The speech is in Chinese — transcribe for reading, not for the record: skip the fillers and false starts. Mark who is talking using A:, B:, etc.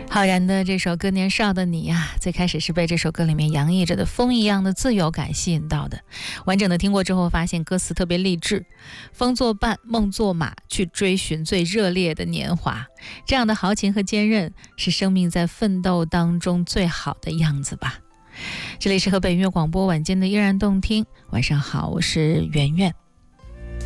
A: 浩然的这首歌《年少的你》啊，最开始是被这首歌里面洋溢着的风一样的自由感吸引到的。完整的听过之后，发现歌词特别励志，风作伴，梦作马，去追寻最热烈的年华。这样的豪情和坚韧，是生命在奋斗当中最好的样子吧。这里是河北音乐广播晚间的依然动听，晚上好，我是圆圆。